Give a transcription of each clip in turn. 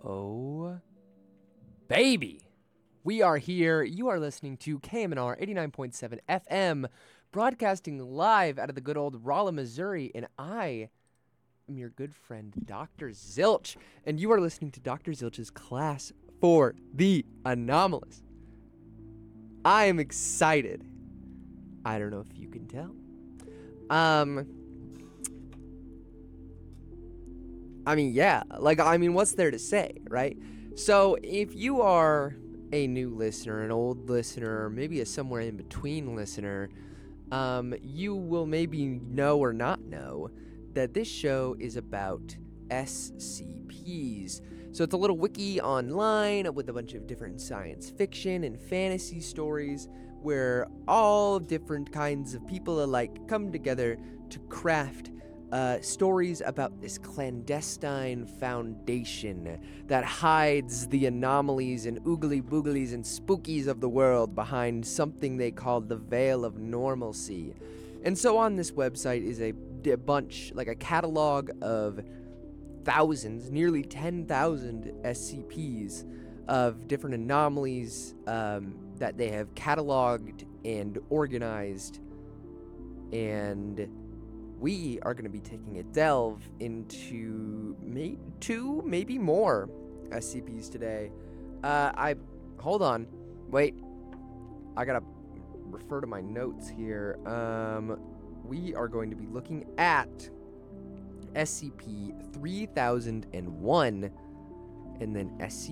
Oh, baby. We are here. You are listening to KMNR 89.7 FM, broadcasting live out of the good old Rolla, Missouri, and I am your good friend, Dr. Zilch, and you are listening to Dr. Zilch's Class for the Anomalous. I am excited. I don't know if you can tell. What's there to say, right? So, if you are a new listener, an old listener, or maybe a somewhere in between listener, you will maybe know or not know that this show is about SCPs. So it's a little wiki online with a bunch of different science fiction and fantasy stories where all different kinds of people alike come together to craft stories about this clandestine foundation that hides the anomalies and oogly booglies and spookies of the world behind something they call the veil of normalcy. And so on this website is a bunch, like a catalog of thousands, nearly 10,000 SCPs of different anomalies that they have cataloged and organized, and we are going to be taking a delve into two, maybe more SCPs today. Hold on. Wait. I got to refer to my notes here. We are going to be looking at SCP-3001 and then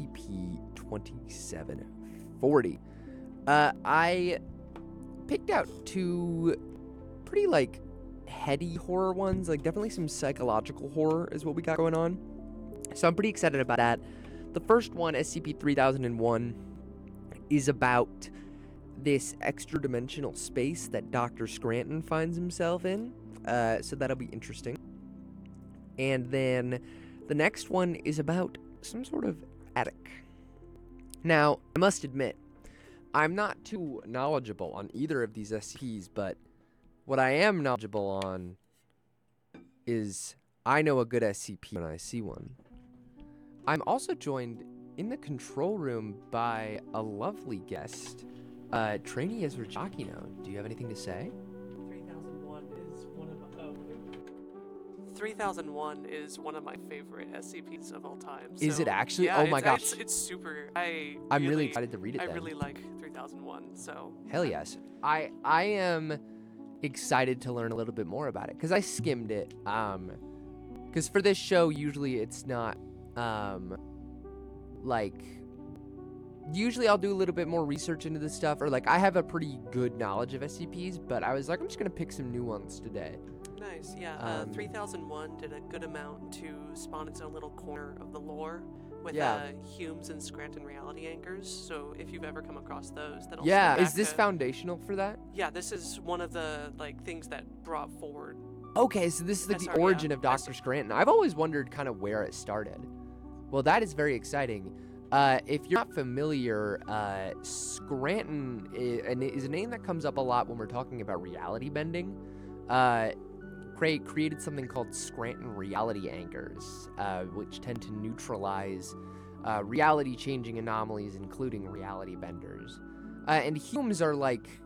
SCP-2740. I picked out two pretty, heady horror ones, definitely some psychological horror is what we got going on. So I'm pretty excited about that. The first one, SCP-3001, is about this extra-dimensional space that Dr. Scranton finds himself in, so that'll be interesting. And then the next one is about some sort of attic. Now, I must admit, I'm not too knowledgeable on either of these SCPs, but what I am knowledgeable on is I know a good SCP when I see one. I'm also joined in the control room by a lovely guest, Trainee Ezrajakino. Do you have anything to say? 3001 is one of my favorite SCPs of all time. Is it actually? Yeah, oh my gosh. It's super. I'm really excited to read it then. I really like 3001, so. Hell yes. I am excited to learn a little bit more about it because I skimmed it. Because for this show, usually it's not, usually I'll do a little bit more research into this stuff, or I have a pretty good knowledge of SCPs, but I was like, I'm just going to pick some new ones today. Nice, yeah. 3001 did a good amount to spawn its own little corner of the lore with Humes and Scranton reality anchors. So if you've ever come across those, that'll is this foundational for that? Yeah, this is one of the things that brought forward. Okay, so this is the origin of Dr. Scranton. I've always wondered kind of where it started. Well, that is very exciting. If you're not familiar, Scranton is a name that comes up a lot when we're talking about reality bending. Created something called Scranton reality anchors, which tend to neutralize reality-changing anomalies, including reality benders. And Humes are